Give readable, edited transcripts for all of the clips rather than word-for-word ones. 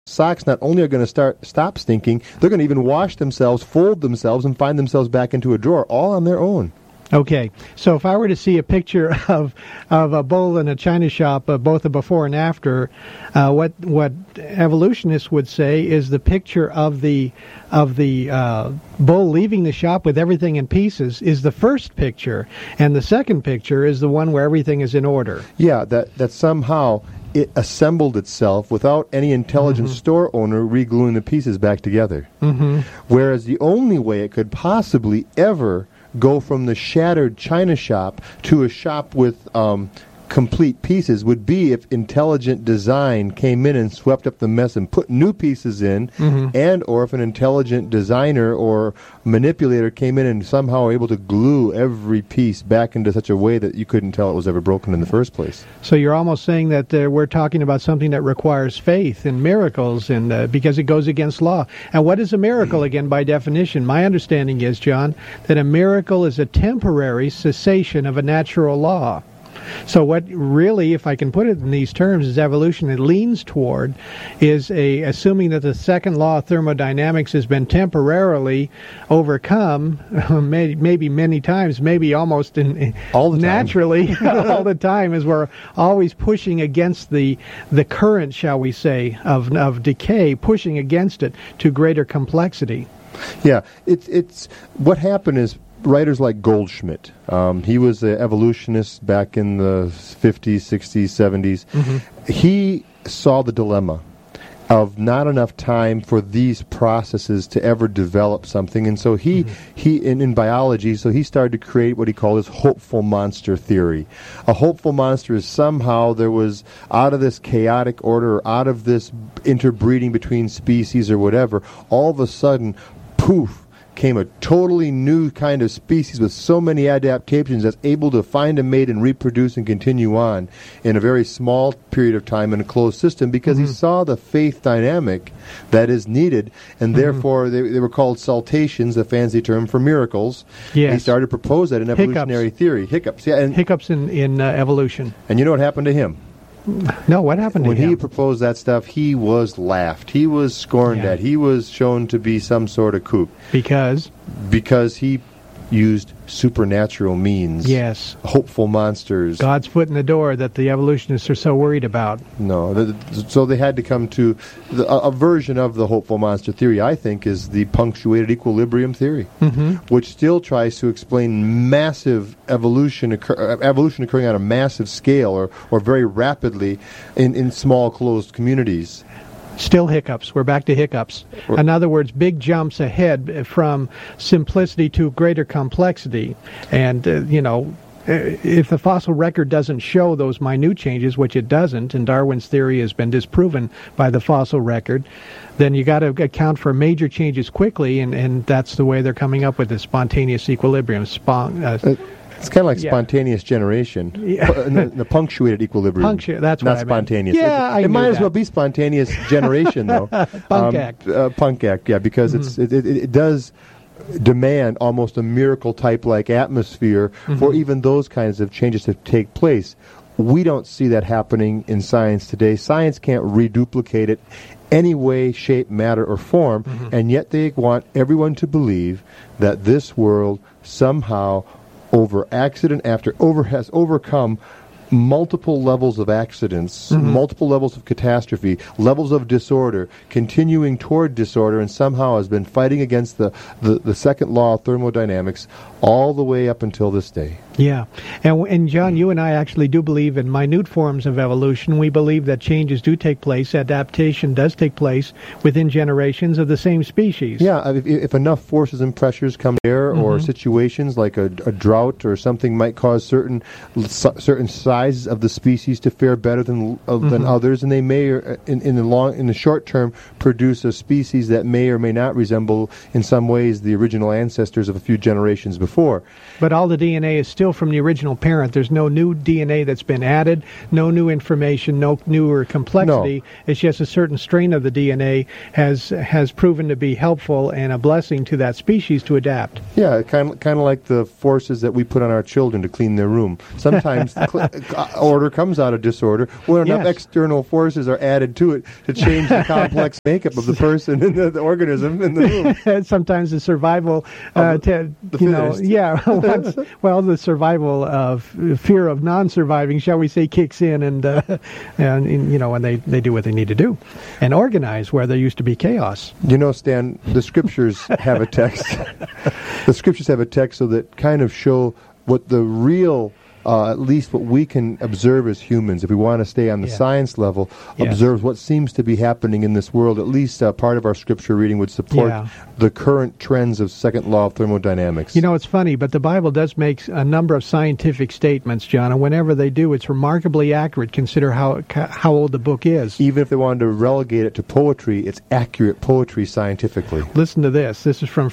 socks not only are going to stop stinking, they're going to even wash themselves, fold themselves, and find themselves back into a drawer, all on their own. Okay, so if I were to see a picture of a bowl in a china shop, both a before and after, what evolutionists would say is the picture of the bowl leaving the shop with everything in pieces is the first picture, and the second picture is the one where everything is in order. Yeah, that somehow it assembled itself without any intelligent store owner re-gluing the pieces back together. Whereas the only way it could possibly ever go from the shattered china shop to a shop with complete pieces would be if intelligent design came in and swept up the mess and put new pieces in, and or if an intelligent designer or manipulator came in and somehow were able to glue every piece back into such a way that you couldn't tell it was ever broken in the first place. So you're almost saying that we're talking about something that requires faith and miracles, and because it goes against law. And what is a miracle, again, by definition? My understanding is, John, that a miracle is a temporary cessation of a natural law. So what really, if I can put it in these terms, is evolution it leans toward is assuming that the second law of thermodynamics has been temporarily overcome, maybe many times, maybe almost all the naturally all the time, as we're always pushing against the current, shall we say, of decay, pushing against it to greater complexity. Yeah, it's what happened is writers like Goldschmidt, he was an evolutionist back in the 50s, 60s, 70s. He saw the dilemma of not enough time for these processes to ever develop something, and so he in biology, so he started to create what he called his hopeful monster theory. A hopeful monster is somehow there was, out of this chaotic order, or out of this interbreeding between species or whatever, all of a sudden, poof, came a totally new kind of species with so many adaptations that's able to find a mate and reproduce and continue on in a very small period of time in a closed system, because he saw the faith dynamic that is needed, and therefore they were called saltations, a fancy term for miracles. Yes. He started to propose that in evolutionary theory. Hiccups. Yeah, and hiccups in evolution. And you know what happened to him? No, what happened to him? When he proposed that stuff, he was laughed. He was scorned at. He was shown to be some sort of kook. Because he used supernatural means. Yes. Hopeful monsters. God's foot in the door that the evolutionists are so worried about. No. So they had to come to a version of the hopeful monster theory, I think, is the punctuated equilibrium theory, which still tries to explain massive evolution occurring on a massive scale or very rapidly in small closed communities. Still hiccups. We're back to hiccups. In other words, big jumps ahead from simplicity to greater complexity. And, if the fossil record doesn't show those minute changes, which it doesn't, and Darwin's theory has been disproven by the fossil record, then you got to account for major changes quickly, and that's the way they're coming up with the spontaneous equilibrium. It's kind of like spontaneous generation. The punctuated equilibrium. That's not what spontaneous. Yeah, it might as well be spontaneous generation, though. Punkac. Yeah, because it does demand almost a miracle type like atmosphere for even those kinds of changes to take place. We don't see that happening in science today. Science can't reduplicate it any way, shape, matter, or form, and yet they want everyone to believe that this world somehow, over accident has overcome multiple levels of accidents, multiple levels of catastrophe, levels of disorder, continuing toward disorder, and somehow has been fighting against the second law of thermodynamics all the way up until this day. Yeah. And John, you and I actually do believe in minute forms of evolution. We believe that changes do take place, adaptation does take place within generations of the same species. Yeah, if enough forces and pressures come there, or situations like a drought or something might cause certain sizes of the species to fare better than others, and they may, in the short term, produce a species that may or may not resemble in some ways the original ancestors of a few generations before. But all the DNA is still still from the original parent. There's no new DNA that's been added, no new information, no newer complexity. No. It's just a certain strain of the DNA has proven to be helpful and a blessing to that species to adapt. Yeah, kind of like the forces that we put on our children to clean their room. Sometimes order comes out of disorder, where enough external forces are added to it to change the complex makeup of the person and the organism in the room. Sometimes the survival, the survival of fear of non-surviving, shall we say, kicks in, and they do what they need to do, and organize where there used to be chaos. You know, Stan, the scriptures have a text. The scriptures have a text so that kind of show what the real, at least what we can observe as humans, if we want to stay on the science level, observes what seems to be happening in this world. At least part of our scripture reading would support the current trends of second law of thermodynamics. You know, it's funny, but the Bible does make a number of scientific statements, John, and whenever they do, it's remarkably accurate. Consider how old the book is. Even if they wanted to relegate it to poetry, it's accurate poetry scientifically. Listen to this. This is from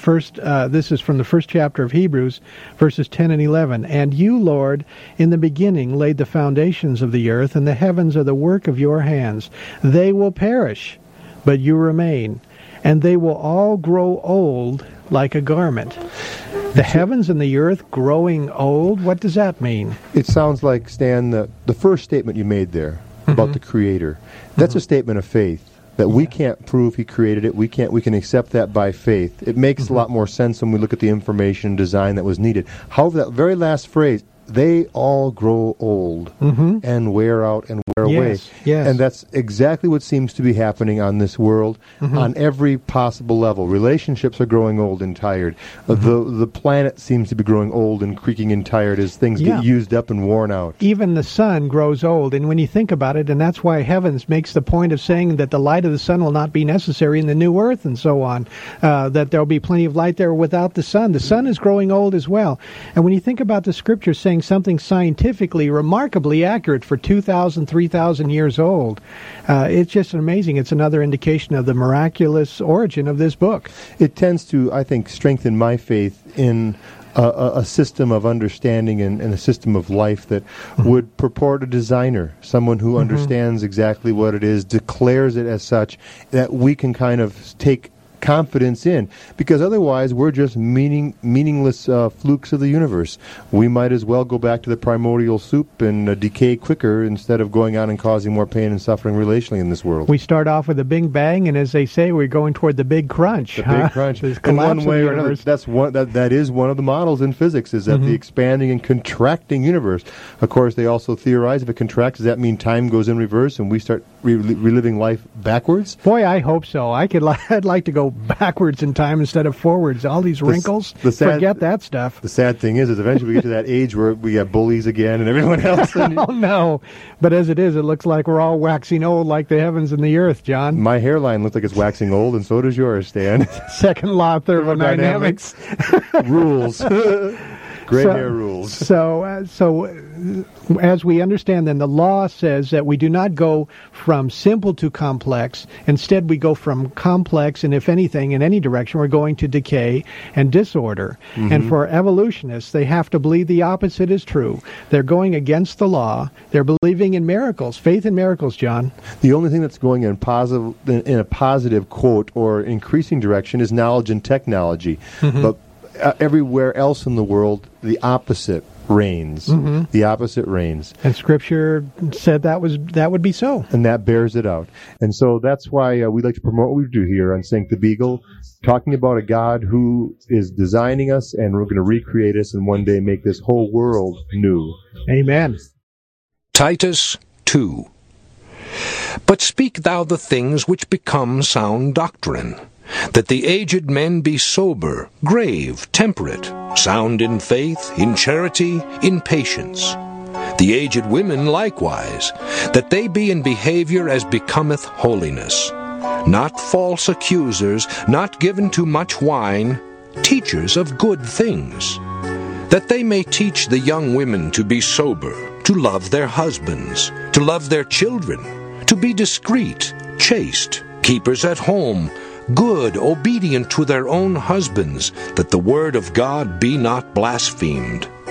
the first chapter of Hebrews, verses 10 and 11. And you, Lord, in the beginning laid the foundations of the earth, and the heavens are the work of your hands. They will perish, but you remain, and they will all grow old like a garment. The heavens and the earth growing old? What does that mean? It sounds like, Stan, the first statement you made there about the Creator. That's a statement of faith. That we can't prove he created it. We can accept that by faith. It makes a lot more sense when we look at the information and design that was needed. However, that very last phrase, they all grow old and wear out and wear away. Yes. And that's exactly what seems to be happening on this world on every possible level. Relationships are growing old and tired. The planet seems to be growing old and creaking and tired as things get used up and worn out. Even the sun grows old, and when you think about it, and that's why Heavens makes the point of saying that the light of the sun will not be necessary in the new earth and so on, that there will be plenty of light there without the sun. The sun is growing old as well. And when you think about the scripture saying something scientifically remarkably accurate for 2,000, 3,000 years old, it's just amazing. It's another indication of the miraculous origin of this book. It tends to, I think, strengthen my faith in a system of understanding and a system of life that would purport a designer, someone who understands exactly what it is, declares it as such, that we can kind of take confidence in, because otherwise we're just meaningless flukes of the universe. We might as well go back to the primordial soup and decay quicker instead of going on and causing more pain and suffering relationally in this world. We start off with a big bang, and as they say, we're going toward the big crunch. The big crunch. In one way or another, that is one of the models in physics, is that the expanding and contracting universe. Of course, they also theorize if it contracts, does that mean time goes in reverse and we start reliving life backwards? Boy, I hope so. I'd like to go backwards in time instead of forwards. All these wrinkles, forget that stuff. The sad thing is eventually we get to that age where we have bullies again and everyone else. Oh, no. But as it is, it looks like we're all waxing old like the heavens and the earth, John. My hairline looks like it's waxing old, and so does yours, Stan. Second law of thermodynamics. Rules. Gray hair rules. So as we understand, then, the law says that we do not go from simple to complex. Instead, we go from complex, and if anything, in any direction, we're going to decay and disorder. And for evolutionists, they have to believe the opposite is true. They're going against the law. They're believing in miracles, faith in miracles, John. The only thing that's going in a positive quote or increasing direction is knowledge and technology. But everywhere else in the world, the opposite reigns. The opposite reigns. And Scripture said that would be so. And that bears it out. And so that's why we like to promote what we do here on Sink the Beagle, talking about a God who is designing us, and we're going to recreate us and one day make this whole world new. Amen. Titus 2. But speak thou the things which become sound doctrine, that the aged men be sober, grave, temperate, sound in faith, in charity, in patience. The aged women likewise, that they be in behavior as becometh holiness, not false accusers, not given to much wine, teachers of good things, that they may teach the young women to be sober, to love their husbands, to love their children, to be discreet, chaste, keepers at home, good, obedient to their own husbands, that the word of God be not blasphemed.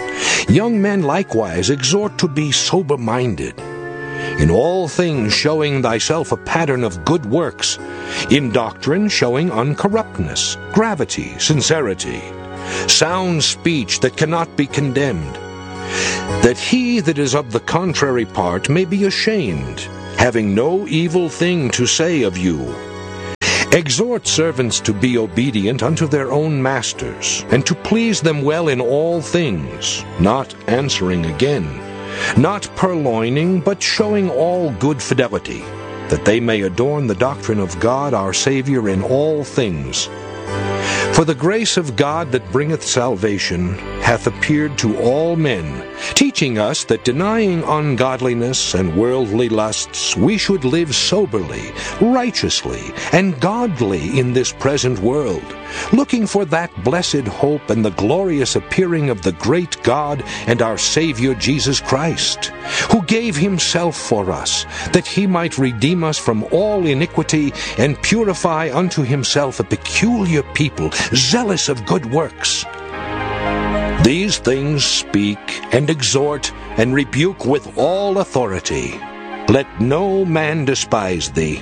Young men likewise exhort to be sober-minded. In all things showing thyself a pattern of good works, in doctrine showing uncorruptness, gravity, sincerity, sound speech that cannot be condemned, that he that is of the contrary part may be ashamed, having no evil thing to say of you. Exhort servants to be obedient unto their own masters, and to please them well in all things, not answering again, not purloining, but showing all good fidelity, that they may adorn the doctrine of God our Saviour in all things. For the grace of God that bringeth salvation hath appeared to all men, teaching us that denying ungodliness and worldly lusts, we should live soberly, righteously, and godly in this present world, looking for that blessed hope and the glorious appearing of the great God and our Saviour Jesus Christ, who gave himself for us, that he might redeem us from all iniquity and purify unto himself a peculiar people, zealous of good works. These things speak and exhort and rebuke with all authority. Let no man despise thee.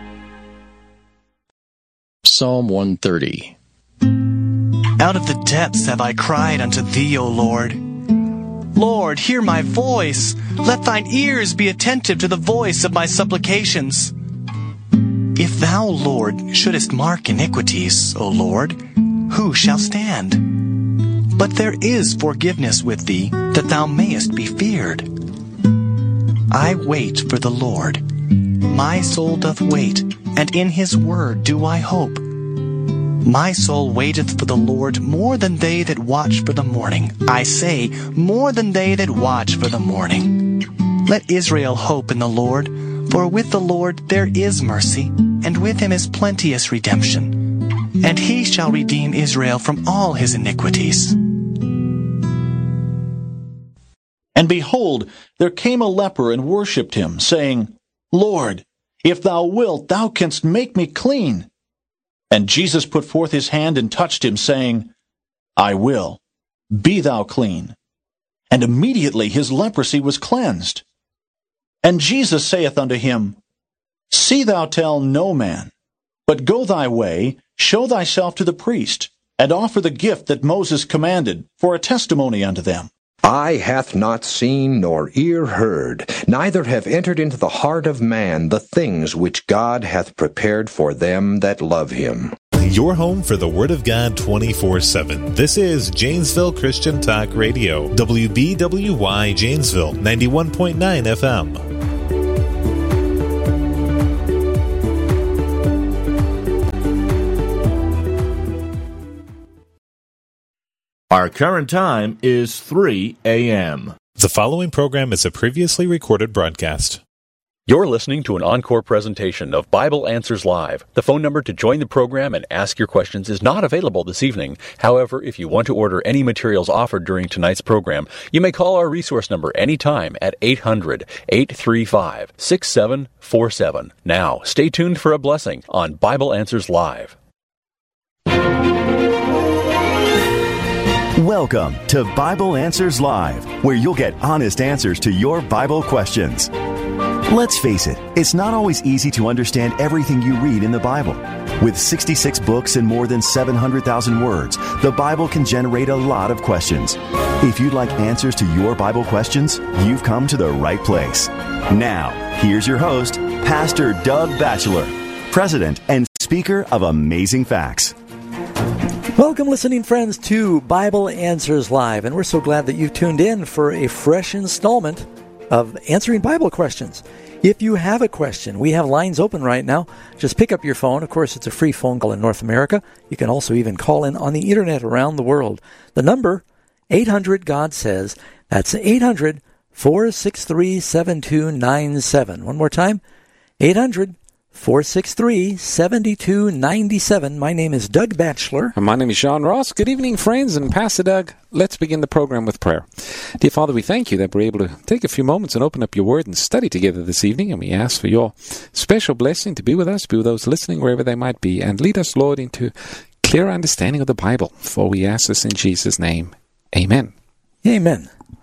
Psalm 130. Out of the depths have I cried unto thee, O Lord. Lord, hear my voice. Let thine ears be attentive to the voice of my supplications. If thou, Lord, shouldest mark iniquities, O Lord, who shall stand? But there is forgiveness with thee, that thou mayest be feared. I wait for the Lord. My soul doth wait, and in his word do I hope. My soul waiteth for the Lord more than they that watch for the morning. I say, more than they that watch for the morning. Let Israel hope in the Lord, for with the Lord there is mercy, and with him is plenteous redemption. And he shall redeem Israel from all his iniquities. And behold, there came a leper and worshipped him, saying, Lord, if thou wilt, thou canst make me clean. And Jesus put forth his hand and touched him, saying, I will, be thou clean. And immediately his leprosy was cleansed. And Jesus saith unto him, See thou tell no man, but go thy way, show thyself to the priest, and offer the gift that Moses commanded, for a testimony unto them. Eye hath not seen, nor ear heard, neither have entered into the heart of man the things which God hath prepared for them that love him. Your home for the Word of God 24/7. This is Janesville Christian Talk Radio, WBWY Janesville, 91.9 FM. Our current time is 3 a.m. The following program is a previously recorded broadcast. You're listening to an encore presentation of Bible Answers Live. The phone number to join the program and ask your questions is not available this evening. However, if you want to order any materials offered during tonight's program, you may call our resource number anytime at 800-835-6747. Now, stay tuned for a blessing on Bible Answers Live. Welcome to Bible Answers Live, where you'll get honest answers to your Bible questions. Let's face it, it's not always easy to understand everything you read in the Bible. With 66 books and more than 700,000 words, the Bible can generate a lot of questions. If you'd like answers to your Bible questions, you've come to the right place. Now, here's your host, Pastor Doug Batchelor, President and Speaker of Amazing Facts. Welcome, listening friends, to Bible Answers Live, and we're so glad that you've tuned in for a fresh installment of answering Bible questions. If you have a question, we have lines open right now. Just pick up your phone. Of course, it's a free phone call in North America. You can also even call in on the internet around the world. The number, 800-GOD-SAYS. That's 800-463-7297. One more time, 800-463-7297. My name is Doug Batchelor. And my name is Sean Ross. Good evening, friends, and Pastor Doug. Let's begin the program with prayer. Dear Father, we thank you that we're able to take a few moments and open up your word and study together this evening, and we ask for your special blessing to be with us, be with those listening wherever they might be, and lead us, Lord, into clear understanding of the Bible, for we ask this in Jesus' name. Amen. Amen.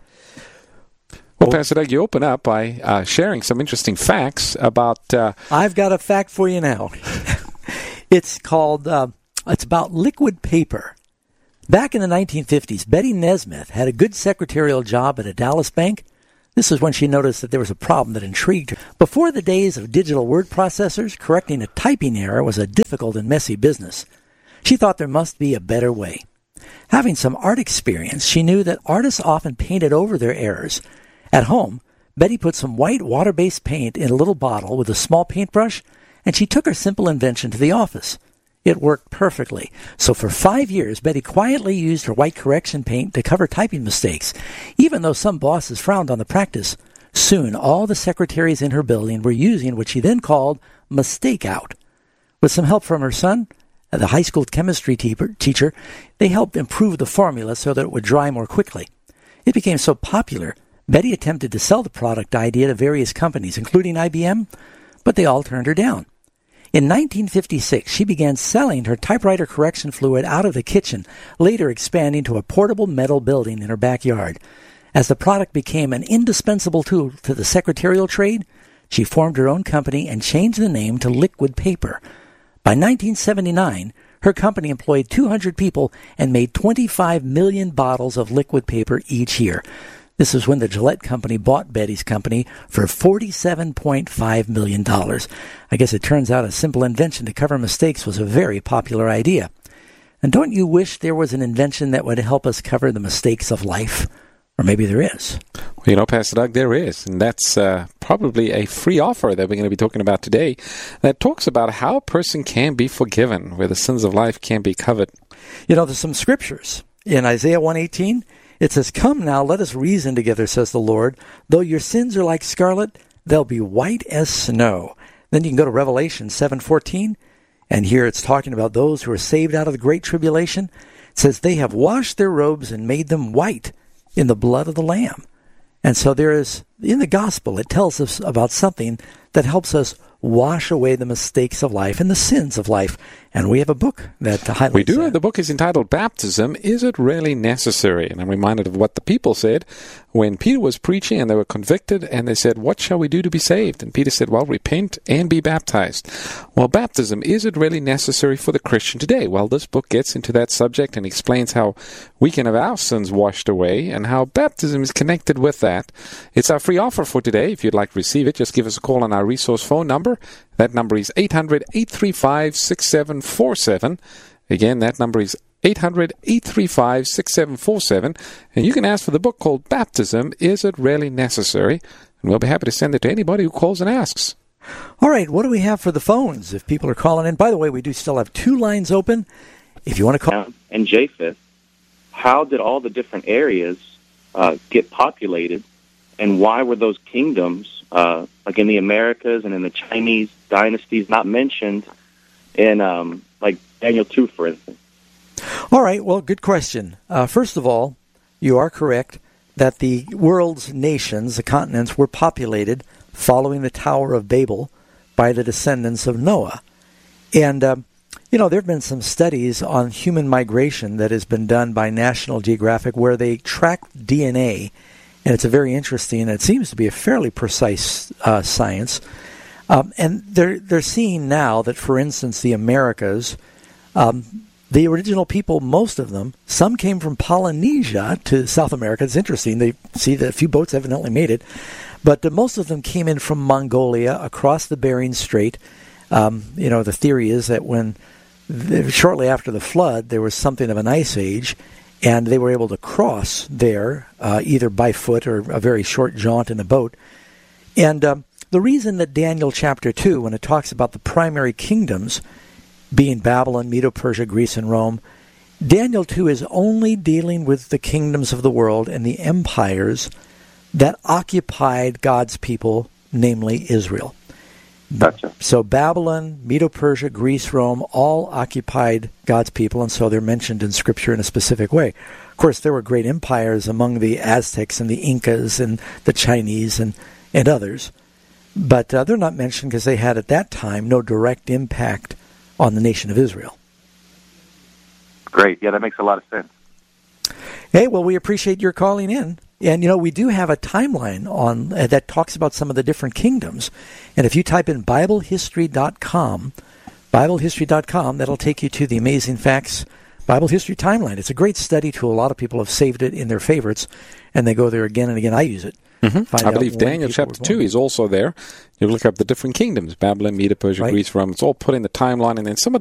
Well, Pastor Doug, you open up by sharing some interesting facts about... I've got a fact for you now. It's called... it's about liquid paper. Back in the 1950s, Betty Nesmith had a good secretarial job at a Dallas bank. This is when she noticed that there was a problem that intrigued her. Before the days of digital word processors, correcting a typing error was a difficult and messy business. She thought there must be a better way. Having some art experience, she knew that artists often painted over their errors. At home, Betty put some white water-based paint in a little bottle with a small paintbrush, and she took her simple invention to the office. It worked perfectly. So for 5 years, Betty quietly used her white correction paint to cover typing mistakes, even though some bosses frowned on the practice. Soon, all the secretaries in her building were using what she then called mistake out. With some help from her son, the high school chemistry teacher, they helped improve the formula so that it would dry more quickly. It became so popular, Betty attempted to sell the product idea to various companies, including IBM, but they all turned her down. In 1956, she began selling her typewriter correction fluid out of the kitchen, later expanding to a portable metal building in her backyard. As the product became an indispensable tool to the secretarial trade, she formed her own company and changed the name to Liquid Paper. By 1979, her company employed 200 people and made 25 million bottles of liquid paper each year. This is when the Gillette Company bought Betty's company for $47.5 million. I guess it turns out a simple invention to cover mistakes was a very popular idea. And don't you wish there was an invention that would help us cover the mistakes of life? Or maybe there is. Well, you know, Pastor Doug, there is. And that's probably a free offer that we're going to be talking about today that talks about how a person can be forgiven, where the sins of life can be covered. You know, there's some scriptures. In Isaiah 1:18, it says, "Come now, let us reason together, says the Lord. Though your sins are like scarlet, they'll be white as snow." Then you can go to Revelation 7:14, and here it's talking about those who are saved out of the great tribulation. It says, "They have washed their robes and made them white in the blood of the Lamb." And so there is, in the gospel, it tells us about something that helps us wash away the mistakes of life and the sins of life. And we have a book that highlights We do. that. The book is entitled Baptism, Is It Really Necessary? And I'm reminded of what the people said when Peter was preaching and they were convicted and they said, "What shall we do to be saved?" And Peter said, "Well, repent and be baptized." Well, baptism, is it really necessary for the Christian today? Well, this book gets into that subject and explains how we can have our sins washed away and how baptism is connected with that. It's our free offer for today. If you'd like to receive it, just give us a call on our resource phone number. That number is 800-835-6747. Again, that number is 800-835-6747. And you can ask for the book called Baptism, Is It Really Necessary? And we'll be happy to send it to anybody who calls and asks. All right, what do we have for the phones if people are calling in? By the way, we do still have 2 lines open. If you want to call... And Japheth, how did all the different areas get populated, and why were those kingdoms, like in the Americas and in the Chinese dynasties, not mentioned in, like Daniel 2, for instance? All right, well, good question. First of all, you are correct that the world's nations, the continents, were populated following the Tower of Babel by the descendants of Noah. And, you know, there have been some studies on human migration that has been done by National Geographic where they track DNA, and it's a very interesting, it seems to be a fairly precise science. And they're seeing now that, for instance, the Americas, the original people, most of them, some came from Polynesia to South America. It's interesting. They see that a few boats evidently made it. But most of them came in from Mongolia across the Bering Strait. You know, the theory is that shortly after the flood, there was something of an ice age, and they were able to cross there, either by foot or a very short jaunt in a boat. And the reason that Daniel chapter 2, when it talks about the primary kingdoms being Babylon, Medo-Persia, Greece, and Rome, Daniel 2 is only dealing with the kingdoms of the world and the empires that occupied God's people, namely Israel. Gotcha. So Babylon, Medo-Persia, Greece, Rome, all occupied God's people, and so they're mentioned in Scripture in a specific way. Of course, there were great empires among the Aztecs and the Incas and the Chinese and others, but they're not mentioned because they had at that time no direct impact on the nation of Israel. Great. Yeah, that makes a lot of sense. Hey, well, we appreciate your calling in. And, we do have a timeline on that talks about some of the different kingdoms. And if you type in BibleHistory.com, that'll take you to the Amazing Facts Bible History Timeline. It's a great study tool. A lot of people have saved it in their favorites, and they go there again and again. I use it. I believe Daniel chapter 2 is also there. You look up the different kingdoms, Babylon, Medo, Persia, Greece, Rome. It's all put in the timeline, and then some of